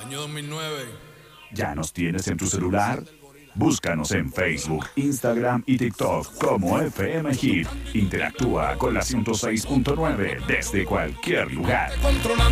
Año 2009. ¿Ya nos tienes en tu celular? Búscanos en Facebook, Instagram y TikTok como FM Hit. Interactúa con la 106.9 desde cualquier lugar.